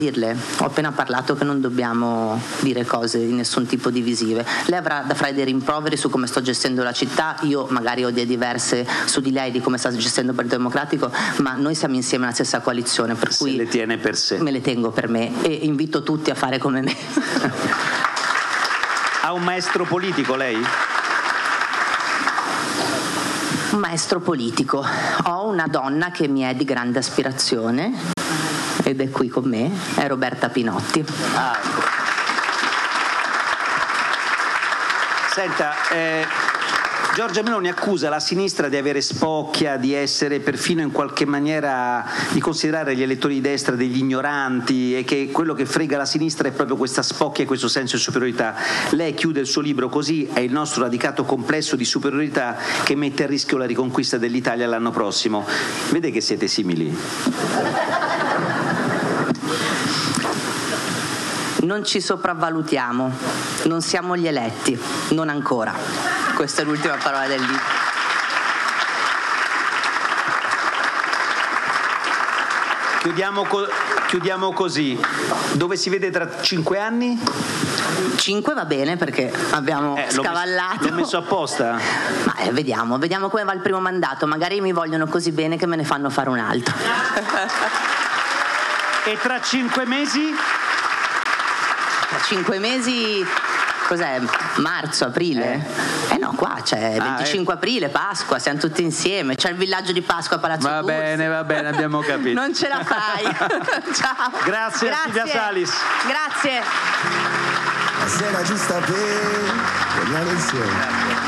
dirle, ho appena parlato che non dobbiamo dire cose di nessun tipo divisive. Lei avrà da fare dei rimproveri su come sto gestendo la città, io magari ho idee diverse su di lei, di come sta gestendo il Partito Democratico, ma noi siamo insieme nella stessa coalizione, per cui se le tiene per sé. Me le tengo per me e invito tutti a fare come me. Ha un maestro politico lei? Un maestro politico. Ho una donna che mi è di grande aspirazione ed è qui con me, è Roberta Pinotti. Senta, Giorgia Meloni accusa la sinistra di avere spocchia, di essere perfino in qualche maniera, di considerare gli elettori di destra degli ignoranti e che quello che frega la sinistra è proprio questa spocchia e questo senso di superiorità. Lei chiude il suo libro così: è il nostro radicato complesso di superiorità che mette a rischio la riconquista dell'Italia l'anno prossimo. Vede che siete simili? Non ci sopravvalutiamo, non siamo gli eletti, non ancora. Questa è l'ultima parola del libro. Chiudiamo così. Dove si vede tra 5 anni? 5 va bene perché abbiamo scavallato. L'ho messo apposta? Ma vediamo come va il primo mandato. Magari mi vogliono così bene che me ne fanno fare un altro. E tra 5 mesi? Tra 5 mesi, cos'è? Marzo, aprile? No, qua c'è 25 aprile, Pasqua, siamo tutti insieme. C'è il villaggio di Pasqua a Palazzo Va bene, abbiamo capito. Non ce la fai. Ciao. Grazie a Silvia Salis. Grazie. La sera giusta per tornare insieme.